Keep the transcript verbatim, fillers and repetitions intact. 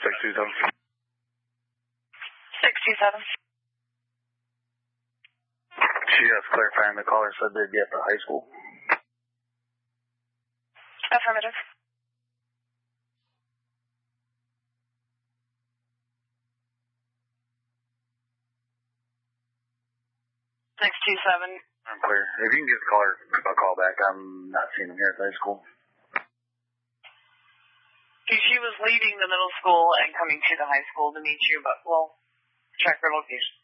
six two seven. six two seven. She has clarifying the caller said they'd be at the high school. Affirmative. six two seven. I'm clear. If you can give the caller a call back, I'm not seeing him here at the high school. She was leaving the middle school and coming to the high school to meet you, but we'll check her location.